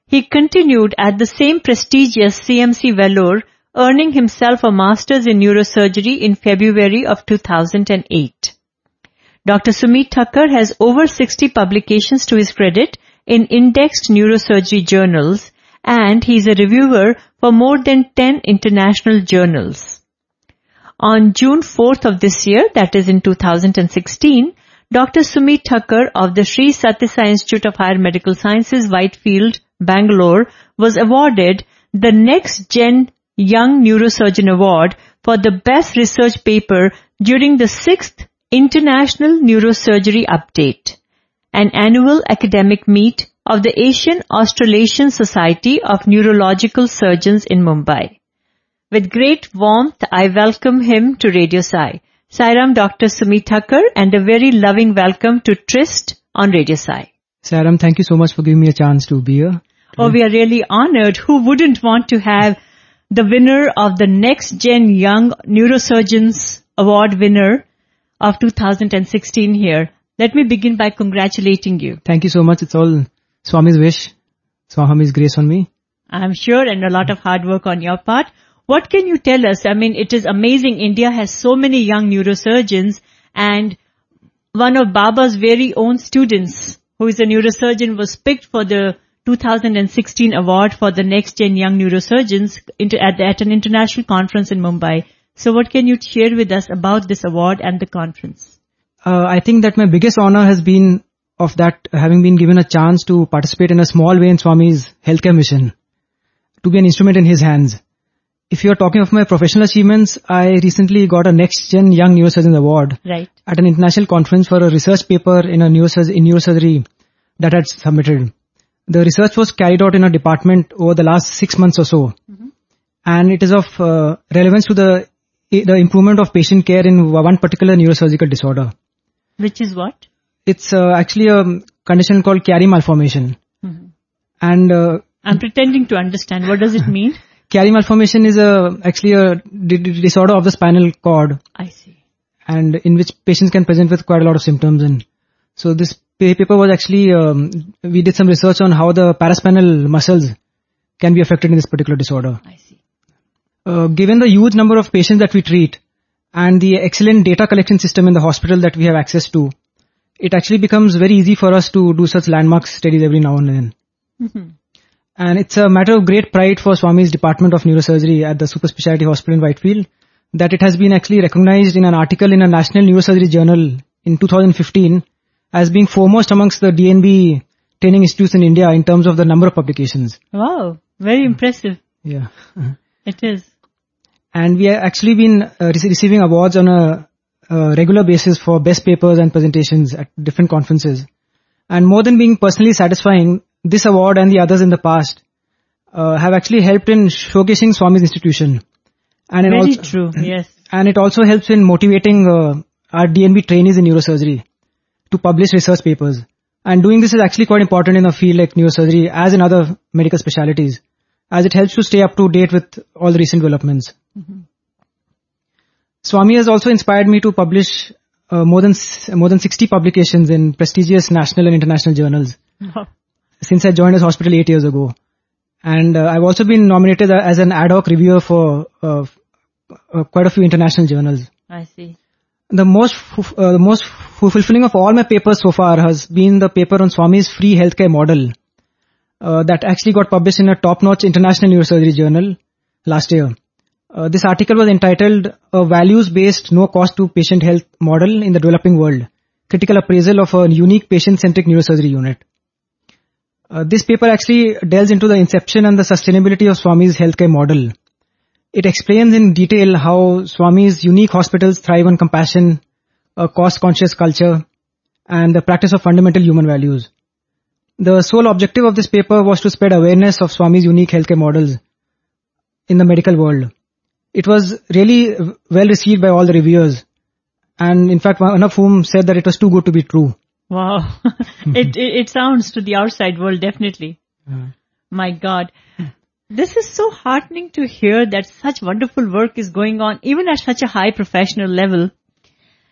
he continued at the same prestigious CMC Vellore, earning himself a master's in neurosurgery in February of 2008. Dr. Sumit Thakkar has over 60 publications to his credit in indexed neurosurgery journals, and he is a reviewer for more than 10 international journals. On June 4th of this year, that is in 2016, Dr. Sumit Thakkar of the Sri Sathya Sai Institute of Higher Medical Sciences, Whitefield, Bangalore, was awarded the Next Gen Young Neurosurgeon Award for the best research paper during the 6th International Neurosurgery Update, an annual academic meet of the Asian Australasian Society of Neurological Surgeons in Mumbai. With great warmth, I welcome him to Radio Sai. Sairam, Dr. Sumit Thakkar, and a very loving welcome to Tryst on Radio Sai. Sairam, thank you so much for giving me a chance to be here. Oh, we are really honored. Who wouldn't want to have the winner of the Next Gen Young Neurosurgeons Award winner of 2016 here? Let me begin by congratulating you. Thank you so much. It's all Swami's wish, Swami's grace on me. I'm sure, and a lot of hard work on your part. What can you tell us? I mean, it is amazing. India has so many young neurosurgeons, and one of Baba's very own students, who is a neurosurgeon, was picked for the 2016 award for the Next Gen Young Neurosurgeons at an international conference in Mumbai. So what can you share with us about this award and the conference? I think that my biggest honor has been of that having been given a chance to participate in a small way in Swami's healthcare mission, to be an instrument in his hands. If you are talking of my professional achievements, I recently got a Next Gen Young Neurosurgeon Award at an international conference for a research paper in neurosurgery that I had submitted. The research was carried out in a department over the last 6 months or so, and it is of relevance to the improvement of patient care in one particular neurosurgical disorder. Which is what? It's actually a condition called Chiari malformation. And I'm pretending to understand. What does it mean? Chiari malformation is actually a disorder of the spinal cord. I see. And in which patients can present with quite a lot of symptoms. And so this paper was actually, we did some research on how the paraspinal muscles can be affected in this particular disorder. I see. Given the huge number of patients that we treat and the excellent data collection system in the hospital that we have access to, it actually becomes very easy for us to do such landmark studies every now and then. And it's a matter of great pride for Swami's Department of Neurosurgery at the Super Speciality Hospital in Whitefield that it has been actually recognized in an article in a National Neurosurgery Journal in 2015 as being foremost amongst the DNB training institutes in India in terms of the number of publications. Wow, very impressive. Yeah. It is. And we have actually been receiving awards on a regular basis for best papers and presentations at different conferences. And more than being personally satisfying, this award and the others in the past have actually helped in showcasing Swami's institution. And very true, yes. And it also helps in motivating our DNB trainees in neurosurgery to publish research papers. And doing this is actually quite important in a field like neurosurgery as in other medical specialities, as it helps to stay up to date with all the recent developments. Swami has also inspired me to publish more than 60 publications in prestigious national and international journals. Since I joined his hospital 8 years ago. And I've also been nominated as an ad hoc reviewer for quite a few international journals. I see. The most fulfilling of all my papers so far has been the paper on Swami's free healthcare model that actually got published in a top-notch international neurosurgery journal last year. This article was entitled A Values-Based No-Cost-to-Patient Health Model in the Developing World, Critical Appraisal of a Unique Patient-Centric Neurosurgery Unit. This paper actually delves into the inception and the sustainability of Swami's healthcare model. It explains in detail how Swami's unique hospitals thrive on compassion, a cost-conscious culture, and the practice of fundamental human values. The sole objective of this paper was to spread awareness of Swami's unique healthcare models in the medical world. It was really well received by all the reviewers, and in fact one of whom said that it was too good to be true. Wow. It sounds to the outside world, definitely. My God. This is so heartening to hear that such wonderful work is going on, even at such a high professional level.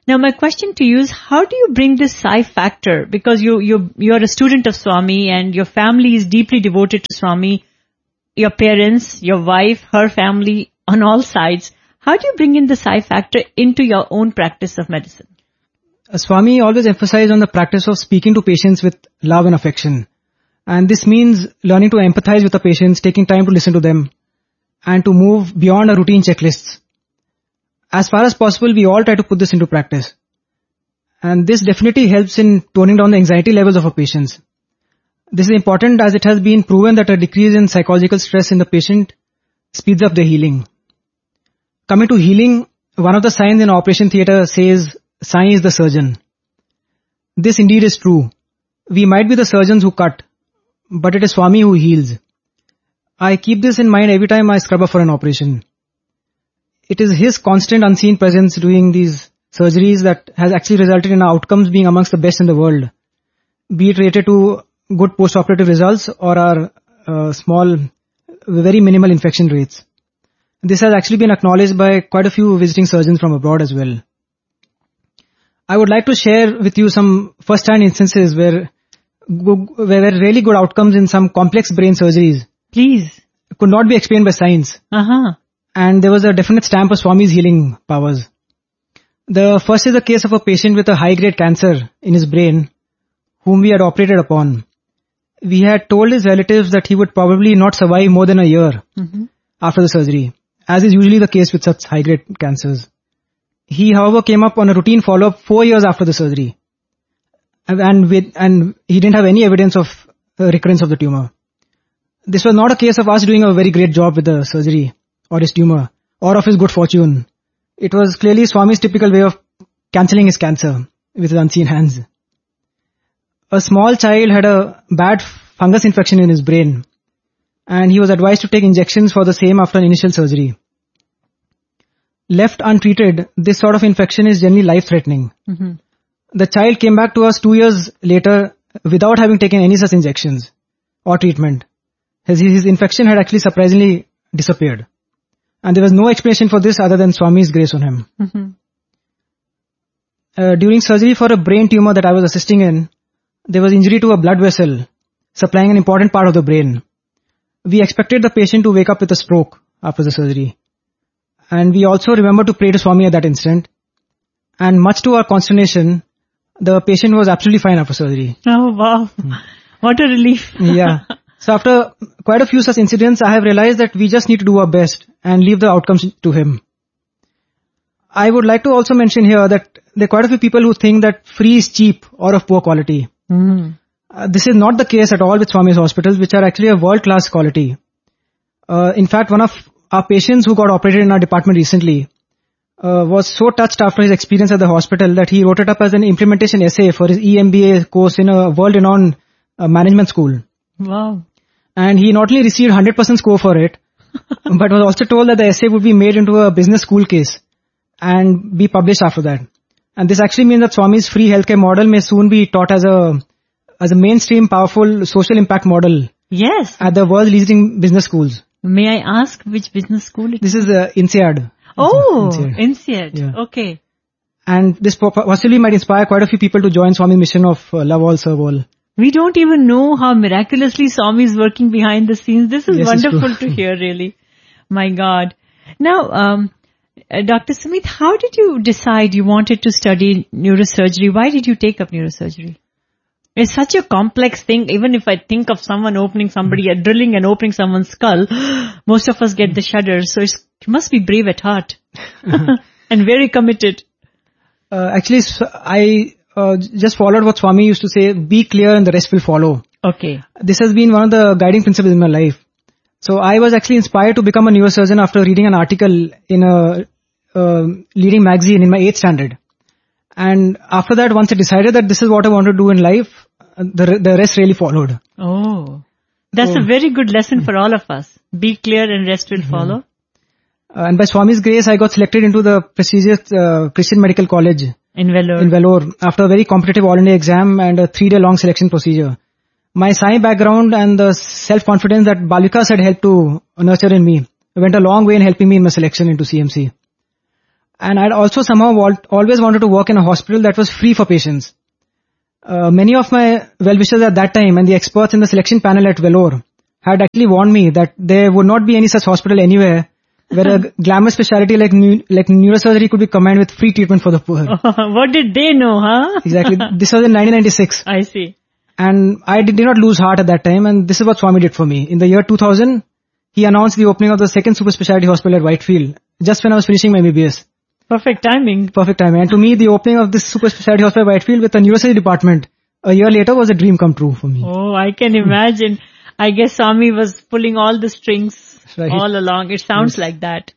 Now my question to you is, how do you bring this Sai factor? Because you're a student of Swami and your family is deeply devoted to Swami, your parents, your wife, her family on all sides. How do you bring in the Sai factor into your own practice of medicine? Swami always emphasized on the practice of speaking to patients with love and affection. And this means learning to empathize with the patients, taking time to listen to them, and to move beyond our routine checklists. As far as possible, we all try to put this into practice. And this definitely helps in toning down the anxiety levels of our patients. This is important as it has been proven that a decrease in psychological stress in the patient speeds up their healing. Coming to healing, one of the signs in operation theatre says, Sai is the surgeon. This indeed is true. We might be the surgeons who cut, but it is Swami who heals. I keep this in mind every time I scrub up for an operation. It is his constant unseen presence doing these surgeries that has actually resulted in our outcomes being amongst the best in the world, be it related to good post-operative results or our small, very minimal infection rates. This has actually been acknowledged by quite a few visiting surgeons from abroad as well. I would like to share with you some first-hand instances where really good outcomes in some complex brain surgeries. Please. Could not be explained by science. And there was a definite stamp of Swami's healing powers. The first is the case of a patient with a high-grade cancer in his brain, whom we had operated upon. We had told his relatives that he would probably not survive more than a year after the surgery, as is usually the case with such high-grade cancers. He, however, came up on a routine follow-up 4 years after the surgery. And he didn't have any evidence of recurrence of the tumor. This was not a case of us doing a very great job with the surgery or his tumor or of his good fortune. It was clearly Swami's typical way of cancelling his cancer with his unseen hands. A small child had a bad fungus infection in his brain, and he was advised to take injections for the same after an initial surgery. Left untreated, this sort of infection is generally life-threatening. The child came back to us 2 years later without having taken any such injections or treatment. His infection had actually surprisingly disappeared. And there was no explanation for this other than Swami's grace on him. During surgery for a brain tumor that I was assisting in, there was injury to a blood vessel supplying an important part of the brain. We expected the patient to wake up with a stroke after the surgery. And we also remembered to pray to Swami at that instant. And much to our consternation, the patient was absolutely fine after surgery. Oh, wow. What a relief. Yeah. So after quite a few such incidents, I have realized that we just need to do our best and leave the outcomes to him. I would like to also mention here that there are quite a few people who think that free is cheap or of poor quality. This is not the case at all with Swami's hospitals, which are actually a world-class quality. In fact, one of our patients who got operated in our department recently was so touched after his experience at the hospital that he wrote it up as an implementation essay for his EMBA course in a world-renowned management school. Wow. And he not only received 100% score for it, but was also told that the essay would be made into a business school case and be published after that. And this actually means that Swami's free healthcare model may soon be taught as a mainstream, powerful social impact model. Yes. At the world's leading business schools. May I ask which business school it is? This is INSEAD. Oh, INSEAD. Yeah. Okay. And this possibly might inspire quite a few people to join Swami's mission of love all, serve all. We don't even know how miraculously Swami is working behind the scenes. This is wonderful to hear, really. My God. Now, Dr. Sumit, how did you decide you wanted to study neurosurgery? Why did you take up neurosurgery? It's such a complex thing. Even if I think of someone drilling and opening someone's skull, most of us get the shudders. So you must be brave at heart and very committed. Actually, I just followed what Swami used to say, be clear and the rest will follow. Okay. This has been one of the guiding principles in my life. So I was actually inspired to become a neurosurgeon after reading an article in a leading magazine in my 8th standard. And after that, once I decided that this is what I want to do in life, the rest really followed. Oh, that's a very good lesson for all of us. Be clear and rest will follow. And by Swami's grace, I got selected into the prestigious Christian Medical College in Vellore after a very competitive all-India exam and a 3-day long selection procedure. My Sai background and the self-confidence that Balikas had helped to nurture in me went a long way in helping me in my selection into CMC. And I'd also somehow always wanted to work in a hospital that was free for patients. Many of my well-wishers at that time and the experts in the selection panel at Vellore had actually warned me that there would not be any such hospital anywhere where a glamour specialty like neurosurgery could be combined with free treatment for the poor. What did they know, huh? Exactly. This was in 1996. I see. And I did not lose heart at that time, and this is what Swami did for me. In the year 2000, he announced the opening of the second super specialty hospital at Whitefield, just when I was finishing my MBBS. Perfect timing. Perfect timing. And to me, the opening of this super specialty hospital at Whitefield with a neurosurgery department a year later was a dream come true for me. Oh, I can imagine. I guess Swami was pulling all the strings all along. It sounds like that.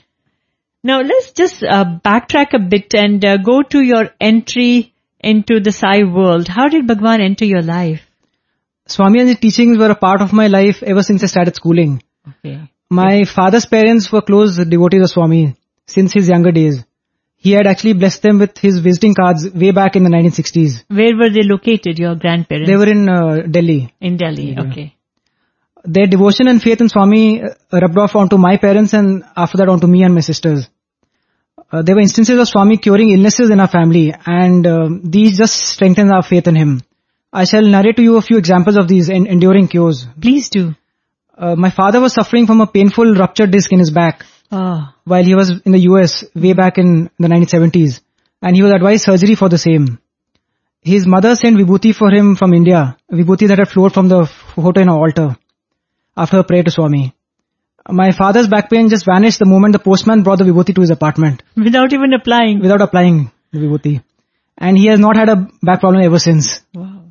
Now, let's just backtrack a bit and go to your entry into the Sai world. How did Bhagwan enter your life? Swami and his teachings were a part of my life ever since I started schooling. Okay. My father's parents were close devotees of Swami since his younger days. He had actually blessed them with his visiting cards way back in the 1960s. Where were they located, your grandparents? They were in Delhi. In Delhi, okay. Their devotion and faith in Swami rubbed off onto my parents and after that onto me and my sisters. There were instances of Swami curing illnesses in our family, and these just strengthened our faith in him. I shall narrate to you a few examples of these enduring cures. Please do. My father was suffering from a painful ruptured disc in his back while he was in the US way back in the 1970s, and he was advised surgery for the same. His mother sent vibhuti for him from India, vibhuti that had flowed from the photo in our altar after a prayer to Swami. My father's back pain just vanished the moment the postman brought the vibhuti to his apartment. Without even applying? Without applying the vibhuti. And he has not had a back problem ever since. Wow.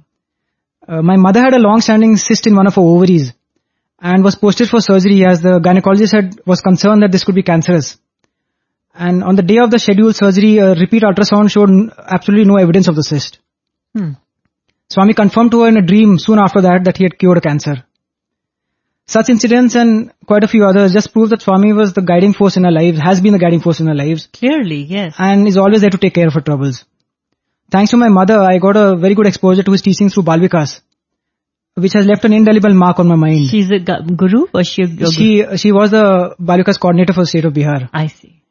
My mother had a long-standing cyst in one of her ovaries and was posted for surgery as the gynecologist was concerned that this could be cancerous. And on the day of the scheduled surgery, a repeat ultrasound showed absolutely no evidence of the cyst. Swami confirmed to her in a dream soon after that he had cured a cancer. Such incidents and quite a few others just prove that Swami was the guiding force in our lives, has been the guiding force in our lives. Clearly, yes. And is always there to take care of our troubles. Thanks to my mother, I got a very good exposure to his teachings through Balvikas, which has left an indelible mark on my mind. She's a guru or she a guru? She was the Balvikas coordinator for the state of Bihar. I see.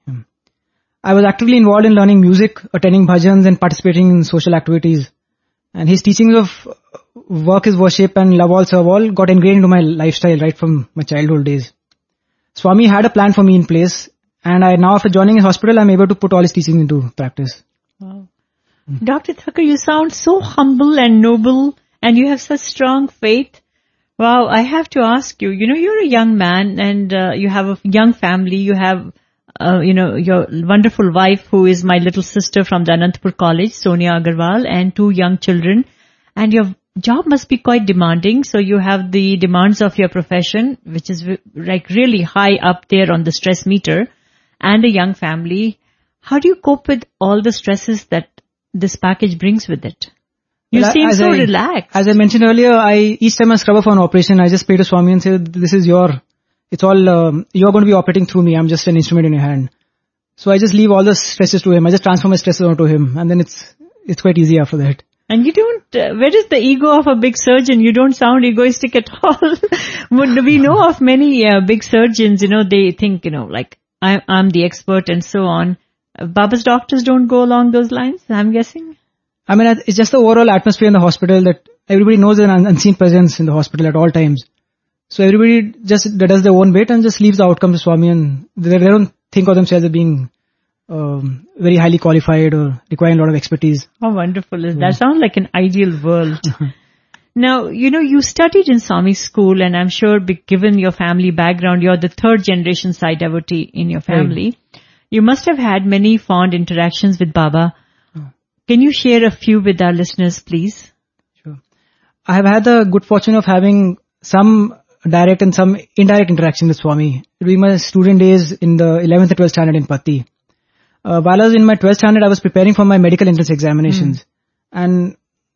I was actively involved in learning music, attending bhajans and participating in social activities. And his teachings of work is worship and love all, serve all got ingrained into my lifestyle right from my childhood days. Swami had a plan for me in place, and now after joining his hospital, I'm able to put all his teachings into practice. Wow. Dr. Thakur, you sound so humble and noble, and you have such strong faith. Wow, I have to ask you, you're a young man and you have a young family, you have your wonderful wife who is my little sister from the Anantapur College, Sonia Agarwal, and 2 young children. And your job must be quite demanding. So you have the demands of your profession, which is like really high up there on the stress meter, and a young family. How do you cope with all the stresses that this package brings with it? You seem so relaxed. As I mentioned earlier, each time I scrub up for an operation, I just pray to Swami and say, this is it's all, you're going to be operating through me. I'm just an instrument in your hand. So I just leave all the stresses to him. I just transfer my stresses onto him. And then it's quite easy after that. And you don't, where is the ego of a big surgeon? You don't sound egoistic at all. We know of many big surgeons, they think, like, I'm the expert and so on. Baba's doctors don't go along those lines, I'm guessing? I mean, it's just the overall atmosphere in the hospital that everybody knows an unseen presence in the hospital at all times. So everybody just does their own bit and just leaves the outcome to Swami, and they don't think of themselves as being very highly qualified or requiring a lot of expertise. How wonderful is that? That sounds like an ideal world. Now, you studied in Swami's school, and I'm sure given your family background, you're the 3rd generation Sai devotee in your family. Right. You must have had many fond interactions with Baba. Can you share a few with our listeners, please? Sure. I have had the good fortune of having some direct and some indirect interaction with Swami during my student days in the 11th and 12th standard in Patti. While I was in my 12th standard, I was preparing for my medical entrance examinations. And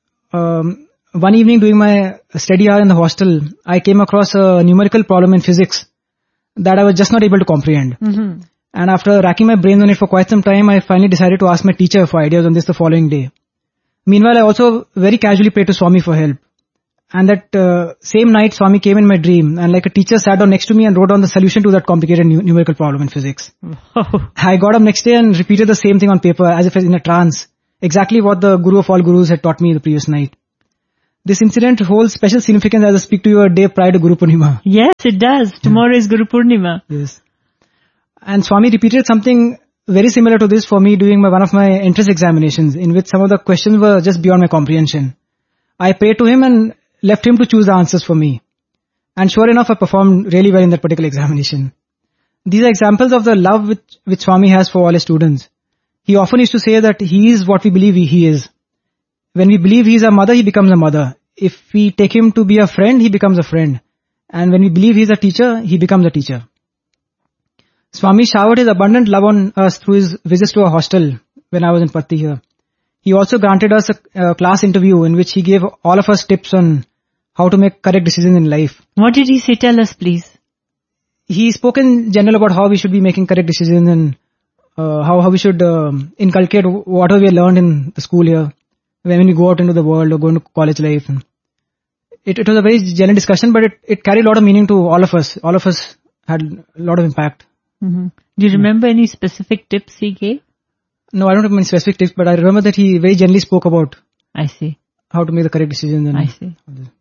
one evening during my study hour in the hostel, I came across a numerical problem in physics that I was just not able to comprehend. Mm-hmm. And after racking my brains on it for quite some time, I finally decided to ask my teacher for ideas on this the following day. Meanwhile, I also very casually prayed to Swami for help. And that same night, Swami came in my dream, and like a teacher sat down next to me and wrote down the solution to that complicated numerical problem in physics. Wow. I got up next day and repeated the same thing on paper as if in a trance. Exactly what the Guru of all Gurus had taught me the previous night. This incident holds special significance as I speak to you a day prior to Guru Purnima. Yes, it does. Tomorrow is Guru Purnima. Yes. And Swami repeated something very similar to this for me during one of my entrance examinations, in which some of the questions were just beyond my comprehension. I prayed to him and left him to choose the answers for me. And sure enough, I performed really well in that particular examination. These are examples of the love which Swami has for all his students. He often used to say that he is what we believe he is. When we believe he is a mother, he becomes a mother. If we take him to be a friend, he becomes a friend. And when we believe he is a teacher, he becomes a teacher. Swami showered his abundant love on us through his visits to a hostel when I was in Patti here. He also granted us a class interview in which he gave all of us tips on how to make correct decisions in life. What did he say? Tell us, please. He spoke in general about how we should be making correct decisions and how we should inculcate whatever we learned in the school here when we go out into the world or go into college life. And it was a very general discussion, but it carried a lot of meaning to all of us. All of us had a lot of impact. Mm-hmm. Do you remember any specific tips he gave? No, I don't have any specific tips, but I remember that he very generally spoke about I see. How to make the correct decisions. And I see.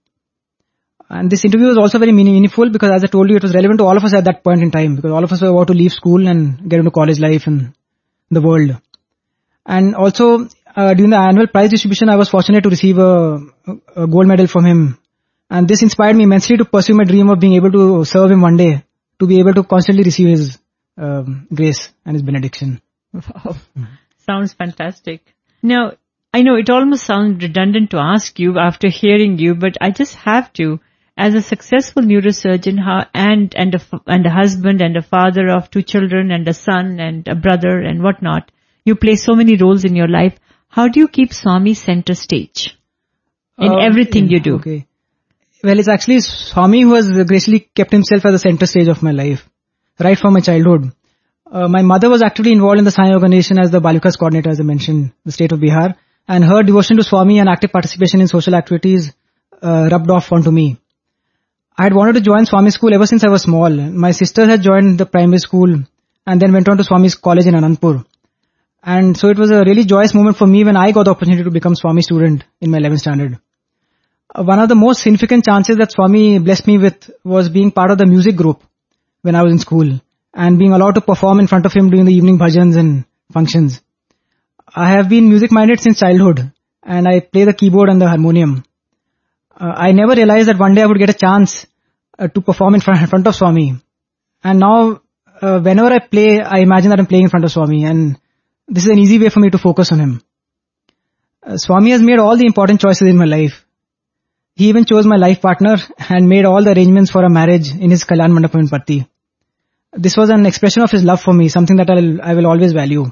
And this interview was also very meaningful because, as I told you, it was relevant to all of us at that point in time, because all of us were about to leave school and get into college life and the world. And also, during the annual prize distribution, I was fortunate to receive a gold medal from him. And this inspired me immensely to pursue my dream of being able to serve him one day, to be able to constantly receive his grace and his benediction. Wow. Sounds fantastic. Now, I know it almost sounds redundant to ask you after hearing you, but I just have to. As a successful neurosurgeon and a husband and a father of 2 children and a son and a brother and whatnot, you play so many roles in your life. How do you keep Swami center stage in everything you do? Okay. Well, it's actually Swami who has gracefully kept himself at the center stage of my life, right from my childhood. My mother was actively involved in the Sai organization as the Balikas coordinator, as I mentioned, the state of Bihar, and her devotion to Swami and active participation in social activities rubbed off onto me. I had wanted to join Swami school ever since I was small. My sister had joined the primary school and then went on to Swami's college in Anandpur. And so it was a really joyous moment for me when I got the opportunity to become Swami student in my 11th standard. One of the most significant chances that Swami blessed me with was being part of the music group when I was in school and being allowed to perform in front of him during the evening bhajans and functions. I have been music minded since childhood and I play the keyboard and the harmonium. I never realized that one day I would get a chance to perform in front of Swami. And now, whenever I play, I imagine that I'm playing in front of Swami, and this is an easy way for me to focus on him. Swami has made all the important choices in my life. He even chose my life partner and made all the arrangements for a marriage in his Kalyan Mandapam in Patti. This was an expression of his love for me, something that I will always value.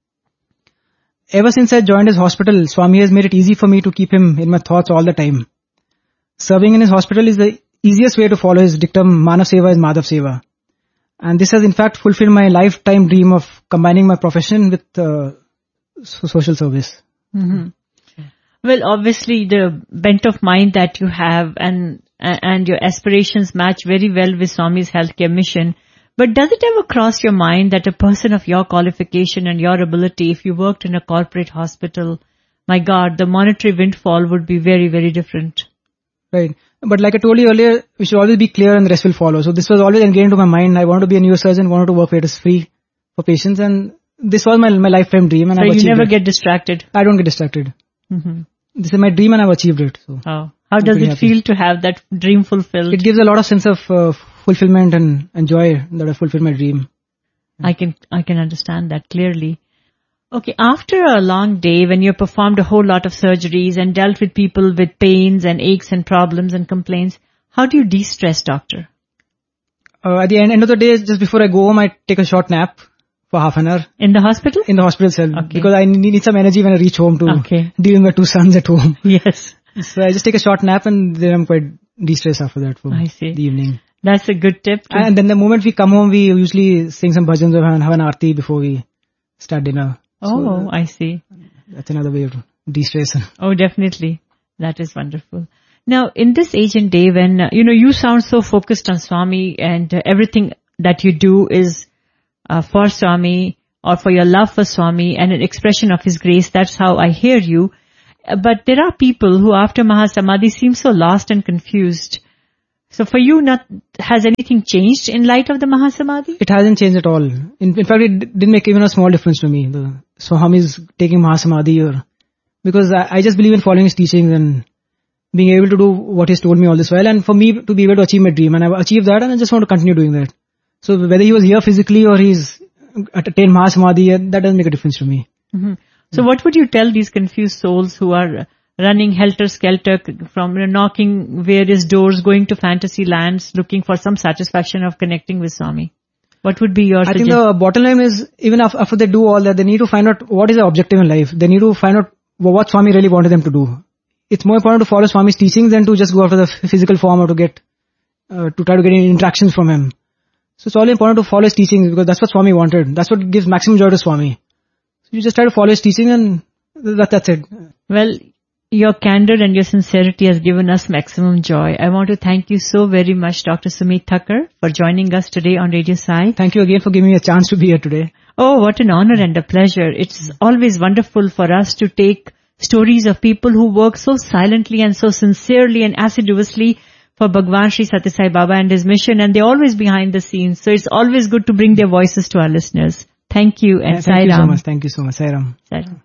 Ever since I joined his hospital, Swami has made it easy for me to keep him in my thoughts all the time. Serving in his hospital is the easiest way to follow his dictum, Manav Seva is Madhav Seva. And this has in fact fulfilled my lifetime dream of combining my profession with social service. Mm-hmm. Well, obviously the bent of mind that you have and your aspirations match very well with Swami's healthcare mission. But does it ever cross your mind that a person of your qualification and your ability, if you worked in a corporate hospital, my God, the monetary windfall would be very, very different? Right. But like I told you earlier, we should always be clear and the rest will follow. So this was always ingrained into my mind. I wanted to be a neurosurgeon, wanted to work where it is free for patients, and this was my lifetime dream. And so I've achieved you never it. get distracted? I don't get distracted. Mm-hmm. This is my dream and I've achieved it. So how does it feel to have that dream fulfilled? It gives a lot of sense of fulfillment and joy that I fulfilled my dream. I can understand that clearly. Okay, after a long day when you performed a whole lot of surgeries and dealt with people with pains and aches and problems and complaints, how do you de-stress, doctor? At the end of the day, just before I go home, I take a short nap for half an hour. In the hospital? In the hospital itself. Okay. Because I need some energy when I reach home to deal with my 2 sons at home. Yes. So I just take a short nap and then I'm quite de-stressed after that for the evening. That's a good tip. And then the moment we come home, we usually sing some bhajans or have an aarti before we start dinner. Oh, so I see. That's another way of de-stress. Oh, definitely. That is wonderful. Now, in this age and day when, you sound so focused on Swami and everything that you do is for Swami or for your love for Swami and an expression of His grace, that's how I hear you. But there are people who after Mahasamadhi seem so lost and confused. So for you, has anything changed in light of the Mahasamadhi? It hasn't changed at all. In fact, it didn't make even a small difference to me. The Swami's taking Mahasamadhi because I just believe in following his teachings and being able to do what he's told me all this while, and for me to be able to achieve my dream. And I've achieved that and I just want to continue doing that. So whether he was here physically or he's attained Mahasamadhi, that doesn't make a difference to me. Mm-hmm. So what would you tell these confused souls who are running helter-skelter from knocking various doors, going to fantasy lands, looking for some satisfaction of connecting with Swami? What would be your suggestion? I think the bottom line is, even after they do all that, they need to find out what is their objective in life. They need to find out what Swami really wanted them to do. It's more important to follow Swami's teachings than to just go after the physical form or to try to get any interactions from him. So it's all important to follow his teachings because that's what Swami wanted. That's what gives maximum joy to Swami. So you just try to follow his teaching and that's it. Well, your candor and your sincerity has given us maximum joy. I want to thank you so very much, Dr. Sumit Thakur, for joining us today on Radio Sai. Thank you again for giving me a chance to be here today. Oh, what an honor and a pleasure. It's always wonderful for us to take stories of people who work so silently and so sincerely and assiduously for Bhagwan Sri Sathya Sai Baba and his mission, and they're always behind the scenes. So it's always good to bring their voices to our listeners. Thank you and Sai Ram. Thank you so much. Thank you so much. Sai Ram. Sai Ram.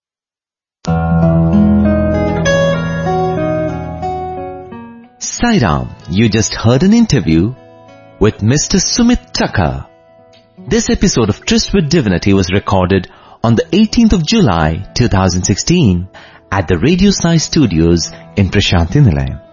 Sai Ram, you just heard an interview with Mr. Sumit Thakur. This episode of Tryst with Divinity was recorded on the 18th of July 2016 at the Radio Sai Studios in Prashanthi Nilayam.